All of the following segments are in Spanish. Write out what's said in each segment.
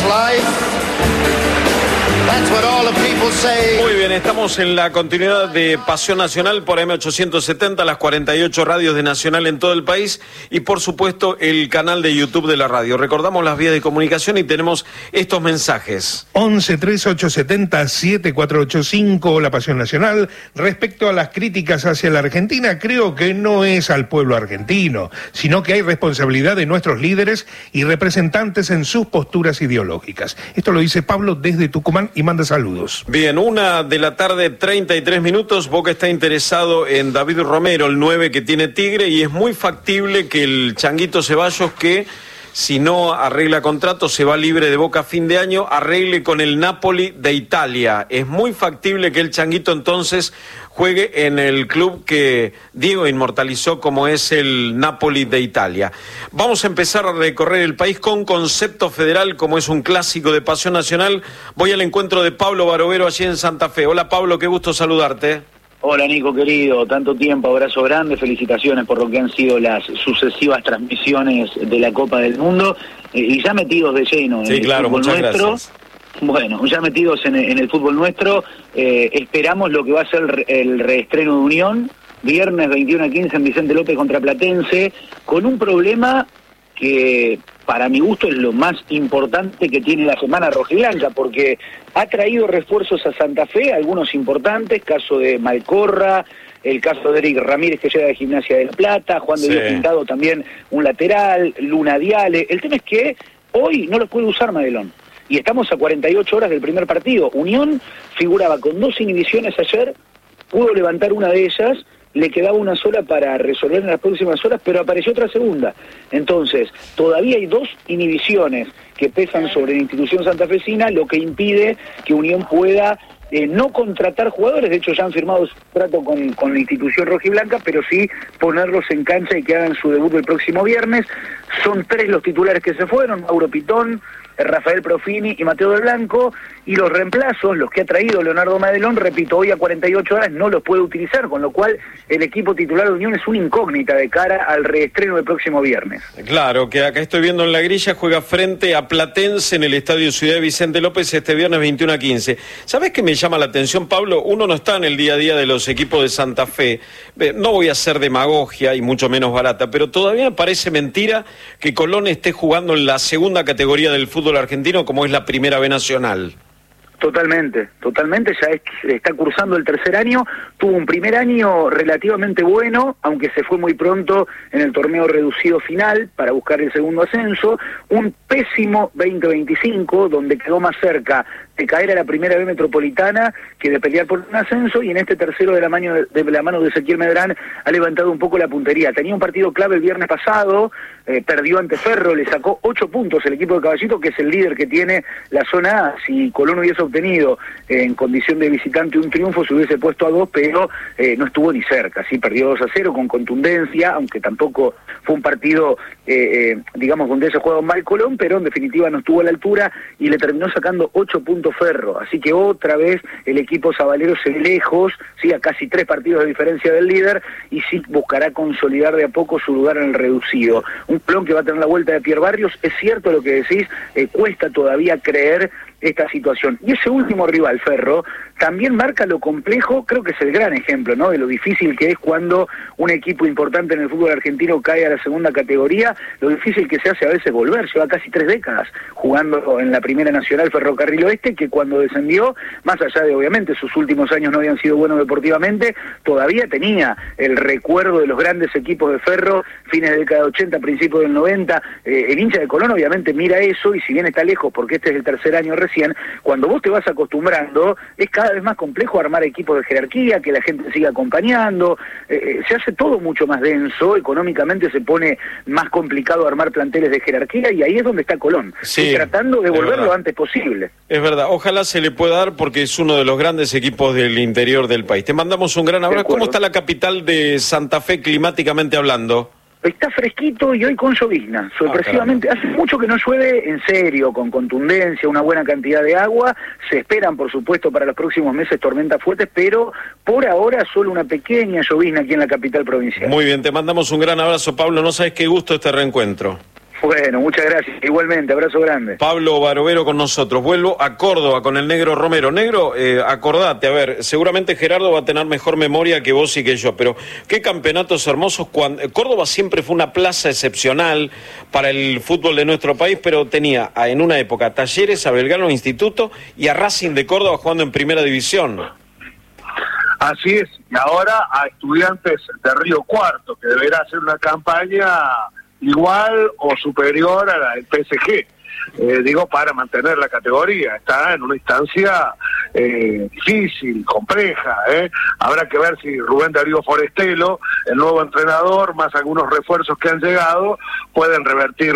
life. That's what all the people say. Muy bien, estamos en la continuidad de Pasión Nacional por AM870, las 48 radios de Nacional en todo el país y por supuesto el canal de YouTube de la radio. Recordamos las vías de comunicación y tenemos estos mensajes. 11-3870-7485, La Pasión Nacional. Respecto a las críticas hacia la Argentina, creo que no es al pueblo argentino, sino que hay responsabilidad de nuestros líderes y representantes en sus posturas ideológicas. Esto lo dice Pablo desde Tucumán y manda saludos. Bien, 1:33 p.m. Boca está interesado en David Romero, el 9 que tiene Tigre, y es muy factible que el Changuito Ceballos, que si no arregla contrato, se va libre de Boca a fin de año, arregle con el Napoli de Italia. Es muy factible que el Changuito entonces juegue en el club que Diego inmortalizó como es el Napoli de Italia. Vamos a empezar a recorrer el país con concepto federal, como es un clásico de Pasión Nacional. Voy al encuentro de Pablo Barovero allí en Santa Fe. Hola Pablo, qué gusto saludarte. Hola Nico querido, tanto tiempo, abrazo grande, felicitaciones por lo que han sido las sucesivas transmisiones de la Copa del Mundo y ya metidos de lleno en el fútbol nuestro. Gracias. Bueno, ya metidos en el fútbol nuestro, esperamos lo que va a ser el reestreno de Unión, viernes 21:15 en Vicente López contra Platense, con un problema que para mi gusto es lo más importante que tiene la semana rojiblanca, porque ha traído refuerzos a Santa Fe, algunos importantes, caso de Malcorra, el caso de Eric Ramírez que llega de Gimnasia de La Plata, Juan de Dios Pintado también un lateral, Luna Diale. El tema es que hoy no lo puede usar Madelón. Y estamos a 48 horas del primer partido. Unión figuraba con 2 inhibiciones ayer, pudo levantar una de ellas, le quedaba una sola para resolver en las próximas horas, pero apareció otra segunda. Entonces, todavía hay 2 inhibiciones que pesan sobre la institución santafesina, lo que impide que Unión pueda no contratar jugadores. De hecho ya han firmado su contrato con la institución rojiblanca, pero sí ponerlos en cancha y que hagan su debut el próximo viernes. Son 3 los titulares que se fueron: Mauro Pitón, Rafael Profini y Mateo Del Blanco, y los reemplazos, los que ha traído Leonardo Madelón, repito, hoy a 48 horas no los puede utilizar, con lo cual el equipo titular de Unión es una incógnita de cara al reestreno del próximo viernes. Claro, que acá estoy viendo en la grilla, juega frente a Platense en el Estadio Ciudad de Vicente López este viernes 21:15. ¿Sabés qué me llama la atención, Pablo? Uno no está en el día a día de los equipos de Santa Fe. No voy a hacer demagogia y mucho menos barata, pero todavía me parece mentira que Colón esté jugando en la segunda categoría del fútbol argentino como es la Primera B Nacional. Totalmente, ya está cursando el tercer año, tuvo un primer año relativamente bueno, aunque se fue muy pronto en el torneo reducido final para buscar el segundo ascenso, un pésimo 2025, donde quedó más cerca de caer a la Primera B Metropolitana que de pelear por un ascenso, y en este tercero de la mano de Ezequiel Medrán ha levantado un poco la puntería. Tenía un partido clave el viernes pasado, perdió ante Ferro, le sacó 8 puntos el equipo de Caballito, que es el líder que tiene la zona A. Si Colón hubiese obtenido en condición de visitante un triunfo, se hubiese puesto a 2, pero no estuvo ni cerca. Sí, perdió 2-0 con contundencia, aunque tampoco fue un partido, digamos, donde haya jugado mal Colón, pero en definitiva no estuvo a la altura y le terminó sacando 8 puntos Ferro. Así que otra vez el equipo sabalero se ve lejos, sí, a casi 3 partidos de diferencia del líder, y sí buscará consolidar de a poco su lugar en el reducido. Un Colón que va a tener la vuelta de Pierre Barrios. Es cierto lo que decís, cuesta todavía creer esta situación. Y ese último rival, Ferro, también marca lo complejo, creo que es el gran ejemplo, ¿no?, de lo difícil que es cuando un equipo importante en el fútbol argentino cae a la segunda categoría, lo difícil que se hace a veces volver. Lleva casi 3 décadas jugando en la Primera Nacional Ferrocarril Oeste, que cuando descendió, más allá de obviamente sus últimos años no habían sido buenos deportivamente, todavía tenía el recuerdo de los grandes equipos de Ferro, fines de década de 80, principios del 90, el hincha de Colón obviamente mira eso, y si bien está lejos porque este es el tercer año recién, cuando vos te vas acostumbrando, es cada vez más complejo armar equipos de jerarquía, que la gente siga acompañando, se hace todo mucho más denso, económicamente se pone más complicado armar planteles de jerarquía, y ahí es donde está Colón, sí, tratando de volver lo antes posible. Es verdad, ojalá se le pueda dar porque es uno de los grandes equipos del interior del país. Te mandamos un gran abrazo. ¿Cómo está la capital de Santa Fe climáticamente hablando? Está fresquito y hoy con llovizna, sorpresivamente. Hace mucho que no llueve en serio, con contundencia, una buena cantidad de agua. Se esperan, por supuesto, para los próximos meses tormentas fuertes, pero por ahora solo una pequeña llovizna aquí en la capital provincial. Muy bien, te mandamos un gran abrazo, Pablo. No sabes qué gusto este reencuentro. Bueno, muchas gracias. Igualmente, abrazo grande. Pablo Barovero con nosotros. Vuelvo a Córdoba con el Negro Romero. Negro, acordate, a ver, seguramente Gerardo va a tener mejor memoria que vos y que yo, pero qué campeonatos hermosos. Córdoba siempre fue una plaza excepcional para el fútbol de nuestro país, pero tenía en una época Talleres, a Belgrano, Instituto y a Racing de Córdoba jugando en primera división. Así es, y ahora a Estudiantes de Río Cuarto, que deberá hacer una campaña igual o superior a la del PSG, para mantener la categoría. Está en una instancia difícil, compleja. Habrá que ver si Rubén Darío Forestelo, el nuevo entrenador, más algunos refuerzos que han llegado, pueden revertir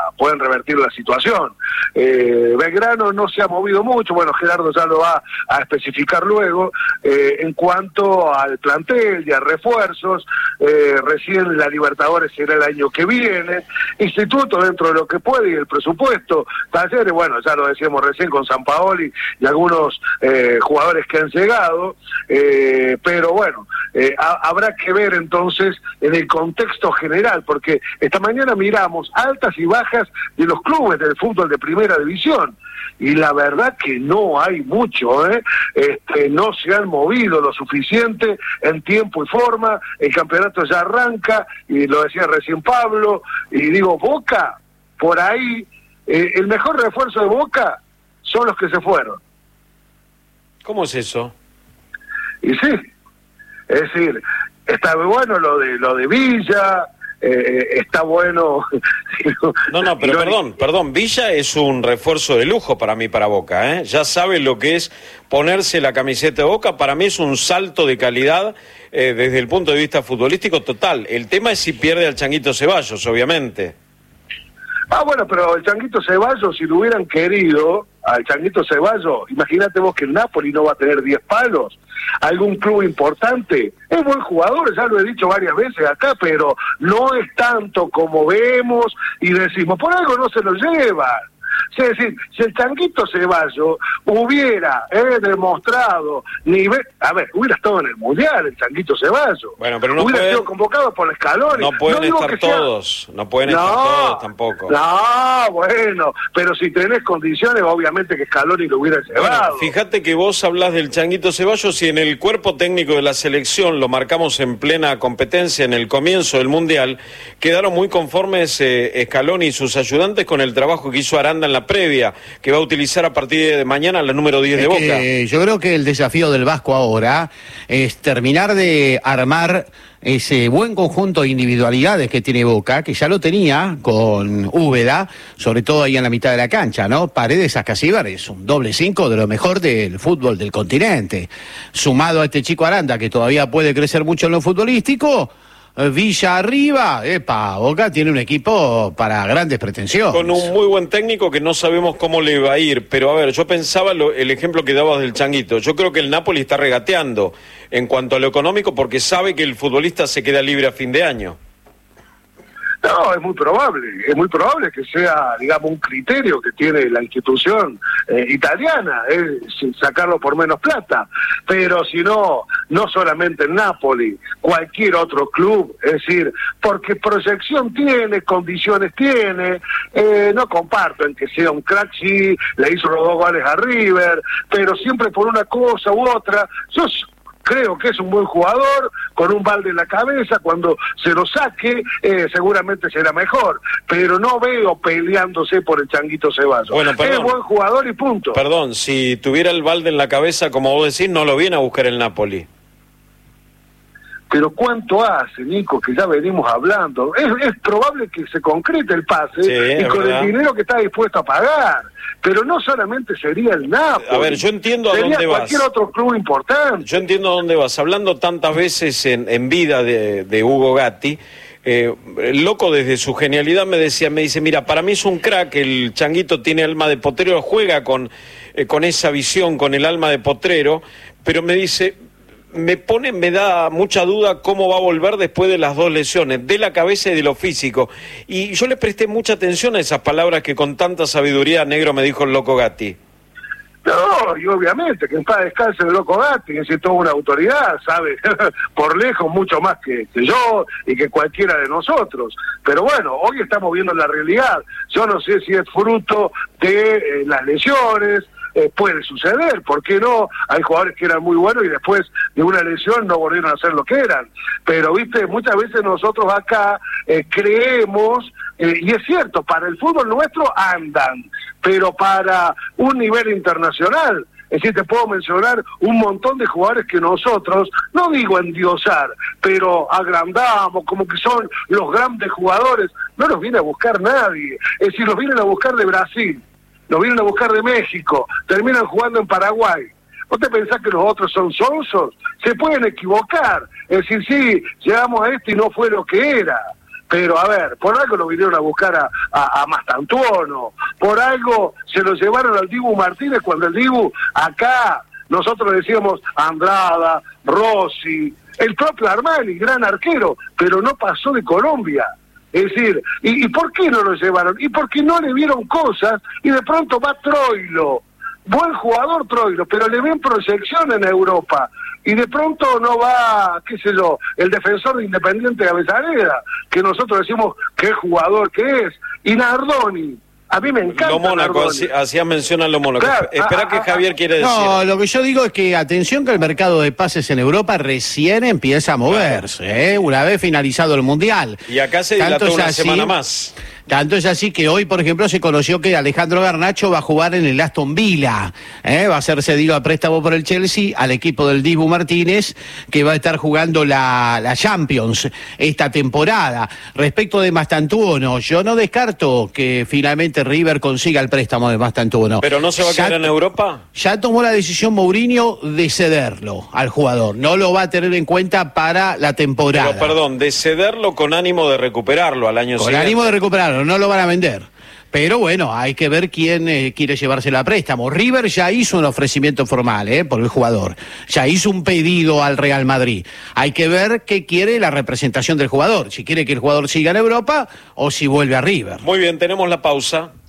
la situación. Belgrano no se ha movido mucho, bueno, Gerardo ya lo va a especificar luego, en cuanto al plantel y a refuerzos. Recién la Libertadores será el año que viene, Instituto dentro de lo que puede y el presupuesto, Talleres, bueno, ya lo decíamos recién con Sampaoli y algunos jugadores que han llegado, pero bueno, habrá que ver entonces en el contexto general, porque esta mañana miramos altas y bajas de los clubes del fútbol de primera división, y la verdad que no hay mucho, no se han movido lo suficiente en tiempo y forma. El campeonato ya arranca, y lo decía recién Pablo, y digo, Boca, por ahí, el mejor refuerzo de Boca son los que se fueron. ¿Cómo es eso? Y sí, es decir, está bueno lo de Villa, está bueno. No, pero perdón, Villa es un refuerzo de lujo para mí, para Boca, ya sabe lo que es ponerse la camiseta de Boca. Para mí es un salto de calidad desde el punto de vista futbolístico total. El tema es si pierde al Changuito Ceballos, obviamente. Bueno, pero el Changuito Ceballos, si lo hubieran querido al Changuito Ceballos, imagínate vos que el Napoli no va a tener 10 palos. Algún club importante, es buen jugador, ya lo he dicho varias veces acá, pero no es tanto como vemos y decimos, por algo no se lo llevan. Es decir, si el Changuito Ceballos hubiera demostrado nivel, hubiera estado en el Mundial el Changuito Ceballos. Bueno, pero no hubiera sido convocado por la Scaloni. No pueden estar todos, no pueden estar todos tampoco. No, bueno, pero si tenés condiciones, obviamente que Scaloni lo hubiera llevado. Bueno, fíjate que vos hablás del Changuito Ceballos y en el cuerpo técnico de la selección, lo marcamos en plena competencia en el comienzo del Mundial, quedaron muy conformes Scaloni y sus ayudantes con el trabajo que hizo Aranda en la previa, que va a utilizar a partir de mañana la número 10 de Boca. Yo creo que el desafío del Vasco ahora es terminar de armar ese buen conjunto de individualidades que tiene Boca, que ya lo tenía con Úbeda, sobre todo ahí en la mitad de la cancha, ¿no? Paredes Ascasíbar es un doble 5 de lo mejor del fútbol del continente. Sumado a este chico Aranda, que todavía puede crecer mucho en lo futbolístico, Villa arriba, Boca tiene un equipo para grandes pretensiones. Con un muy buen técnico que no sabemos cómo le va a ir, pero a ver, yo pensaba el ejemplo que dabas del Changuito. Yo creo que el Napoli está regateando en cuanto a lo económico porque sabe que el futbolista se queda libre a fin de año. No, es muy probable que sea, digamos, un criterio que tiene la institución italiana, sacarlo por menos plata, pero si no, no solamente el Napoli, cualquier otro club, es decir, porque proyección tiene, condiciones tiene, no comparto en que sea un crack, sí, le hizo los 2 goles a River, pero siempre por una cosa u otra. Yo creo que es un buen jugador, con un balde en la cabeza, cuando se lo saque, seguramente será mejor, pero no veo peleándose por el Changuito Ceballos. Bueno, es buen jugador y punto. Perdón, si tuviera el balde en la cabeza, como vos decís, no lo viene a buscar el Napoli. Pero ¿cuánto hace, Nico, que ya venimos hablando? Es probable que se concrete el pase, y con verdad, el dinero que está dispuesto a pagar. Pero no solamente sería el Napoli. A ver, yo entiendo a dónde vas. Sería cualquier otro club importante. Yo entiendo a dónde vas. Hablando tantas veces en vida de Hugo Gatti, loco desde su genialidad me dice, mira, para mí es un crack, el Changuito tiene alma de potrero, juega con esa visión, con el alma de potrero, pero me dice, me da mucha duda cómo va a volver después de las 2 lesiones, de la cabeza y de lo físico. Y yo le presté mucha atención a esas palabras que con tanta sabiduría Negro me dijo el loco Gatti. No, y obviamente que en paz descanse el loco Gatti, que es toda una autoridad, sabe, por lejos mucho más que yo y que cualquiera de nosotros. Pero bueno, hoy estamos viendo la realidad. Yo no sé si es fruto de las lesiones, puede suceder, ¿por qué no? Hay jugadores que eran muy buenos y después de una lesión no volvieron a ser lo que eran. Pero, viste, muchas veces nosotros acá creemos, y es cierto, para el fútbol nuestro andan, pero para un nivel internacional, es decir, te puedo mencionar un montón de jugadores que nosotros, no digo endiosar, pero agrandamos, como que son los grandes jugadores, no los viene a buscar nadie, es decir, los vienen a buscar de Brasil, los vienen a buscar de México, terminan jugando en Paraguay. ¿Vos te pensás que los otros son sonsos? Se pueden equivocar, es decir, sí, llegamos a esto y no fue lo que era. Pero a ver, por algo lo vinieron a buscar a Mastantuono, por algo se lo llevaron al Dibu Martínez cuando el Dibu acá, nosotros decíamos Andrada, Rossi, el propio Armani, gran arquero, pero no pasó de Colombia. Es decir, ¿y por qué no lo llevaron? Y porque no le vieron cosas y de pronto va Troilo, buen jugador Troilo, pero le ven proyección en Europa. Y de pronto no va, qué sé yo, el defensor de Independiente de Avellaneda, que nosotros decimos qué jugador que es. Y Nardoni, a mí me encanta Lo Mónaco, hacía mención a Lo Mónaco. Claro, espera que Javier quiere decir. No, lo que yo digo es que atención que el mercado de pases en Europa recién empieza a moverse, una vez finalizado el Mundial. Y acá se dilató una semana más. Tanto es así que hoy, por ejemplo, se conoció que Alejandro Garnacho va a jugar en el Aston Villa, va a ser cedido a préstamo por el Chelsea al equipo del Dibu Martínez, que va a estar jugando la Champions esta temporada. Respecto de Mastantuono, yo no descarto que finalmente River consiga el préstamo de Mastantuono. ¿Pero no se va a quedar en Europa? Ya tomó la decisión Mourinho de cederlo al jugador, no lo va a tener en cuenta para la temporada. Pero perdón, de cederlo con ánimo de recuperarlo al año siguiente. Con ánimo de recuperarlo. No lo van a vender. Pero bueno, hay que ver quién quiere llevárselo a préstamo. River ya hizo un ofrecimiento formal por el jugador. Ya hizo un pedido al Real Madrid. Hay que ver qué quiere la representación del jugador. Si quiere que el jugador siga en Europa o si vuelve a River. Muy bien, tenemos la pausa.